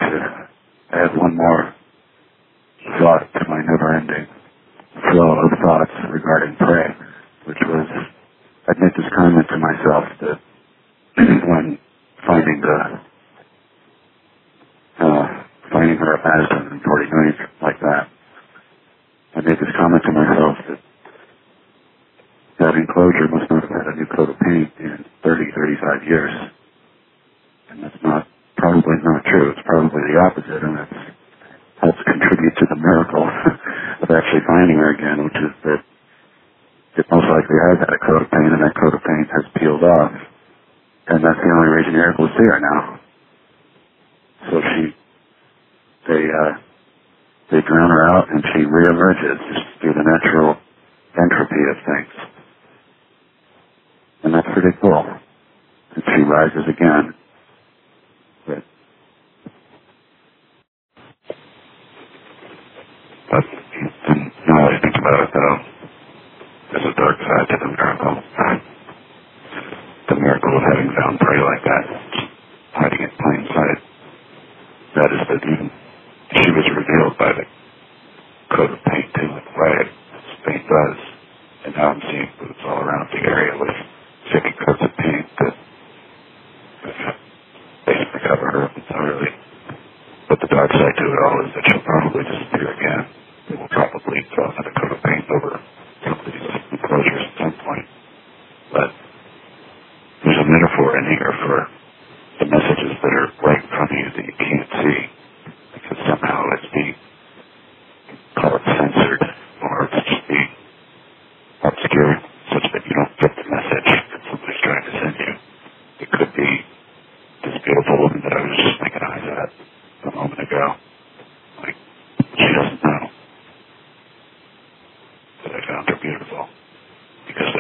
add one more thought to my never-ending flow of thoughts regarding prey, which was, I'd make this comment to myself that when finding her at Madison and 40 million like that, I made this comment to myself that enclosure must not have had a new coat of paint in 30, 35 years. And that's probably not true. It's probably the opposite, and it helps contribute to the miracle of actually finding her again, which is that it most likely has had a coat of paint, and that coat of paint has peeled off. And that's the only reason you're able to see her now. So they drown her out, and she reemerges just through the natural entropy of things. And that's pretty cool. And she rises again. But now I think about it, though, there's a dark side to the miracle. The miracle of having found prey like that, hiding in plain sight. That is that even she was revealed by the coat of paint too, in the way paint does. And now I'm seeing boots all around the area with thick coats of paint that basically cover her entirely. But the dark side to it all is that she'll probably disappear again. It will probably throw another coat of paint over some of these enclosures at some point. But there's a metaphor in here for the messages that are right in front of you that you can't see. Because somehow it's being, call it censored, or it's just being obscured such that you don't get the message that somebody's trying to send you. It could be this beautiful woman that I was just making eyes at a moment ago. Like, she doesn't know that I found her beautiful.